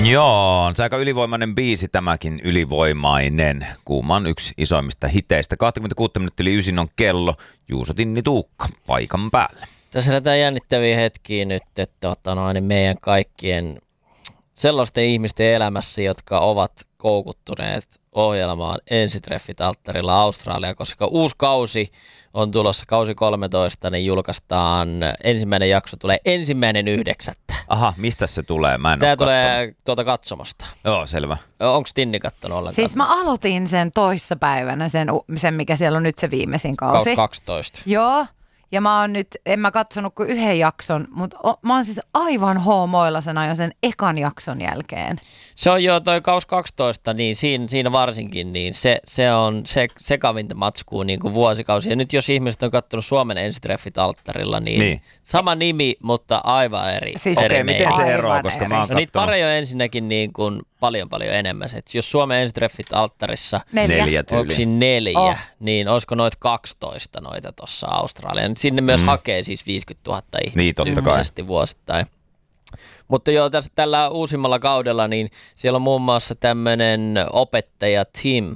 Joo, on se aika ylivoimainen biisi tämäkin, ylivoimainen. Kuuma on yksi isoimmista hiteistä. 26 minuuttia yli 9 on kello. Juuso Tinni Tuukka paikan päälle. Tässä näytetään jännittäviä hetkiä nyt, että niin meidän kaikkien sellaisten ihmisten elämässä, jotka ovat koukuttuneet ohjelmaan Ensitreffit alttarilla Australia, koska uusi kausi on tulossa, kausi 13, niin julkaistaan ensimmäinen jakso, tulee 1.9. Aha, mistä se tulee? Mä en Tää ole tulee tuolta katsomasta. Joo, selvä. Onko Tinni kattonut ollenkaan? Siis mä aloitin sen toissapäivänä, sen mikä siellä on nyt se viimeisin kausi. Kausi 12. Joo, ja mä oon nyt, en mä katsonut kuin yhden jakson, mutta mä oon siis aivan hoomoillasena jo sen ekan jakson jälkeen. Se on jo toi kausi 12, niin siinä varsinkin, niin se on sekavinta matskua niin kuin vuosikausi. Ja nyt jos ihmiset on katsonut Suomen Ensitreffit alttarilla, niin sama nimi, mutta aivan eri. Siis Okei, miten se eroaa, aivan koska eri. mä oon No niitä kattonut pareja on ensinnäkin niin kuin paljon enemmän. Et jos Suomen Ensitreffit alttarissa, 4 onko tyyliä. siinä 4, Oh. niin olisiko noita 12 noita tuossa Australiaan. Sinne myös hakee siis 50 000 ihmistä Niin, totta kai. tyyppisesti vuosittain. Mutta joo, tässä tällä uusimmalla kaudella, niin siellä on muun muassa tämmöinen opettaja Tim,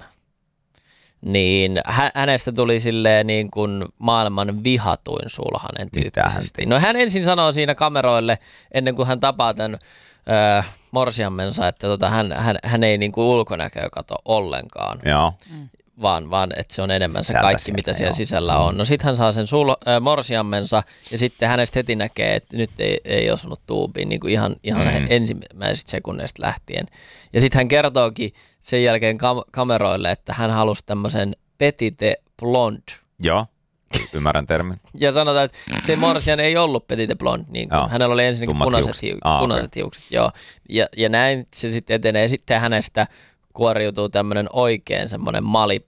niin hänestä tuli silleen niin kuin maailman vihatuin sulhanen tyyppisesti. No hän ensin sanoo siinä kameroille, ennen kuin hän tapaa tämän morsiammensa, että hän ei niin kuin ulkonäköä kato ollenkaan. Joo. Vaan että se on enemmän se Sisältä kaikki, sieltä, mitä siellä joo. sisällä on. No sit hän saa sen morsiammensa ja sitten hänestä heti näkee, että nyt ei osunut tuubiin niin kuin ihan ensimmäisistä sekunneista lähtien. Ja sitten hän kertookin sen jälkeen kameroille, että hän halusi tämmöisen petite blonde. Joo, ymmärrän termin. Ja sanotaan, että se morsian ei ollut petite blonde, niin kuin hänellä oli ensinnäkin Tummat punaiset hiukset. hiukset. Joo. Ja näin se sitten etenee. Sitten hänestä kuoriutuu tämmöinen oikein semmoinen